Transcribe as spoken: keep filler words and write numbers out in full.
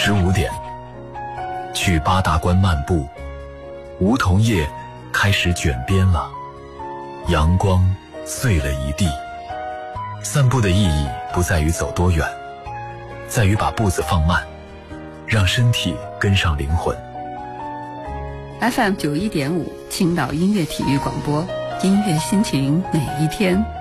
十五点，去八大关漫步，梧桐叶开始卷边了，阳光碎了一地。散步的意义不在于走多远，在于把步子放慢，让身体跟上灵魂。 F M 九一点五青岛音乐体育广播，音乐心情每一天。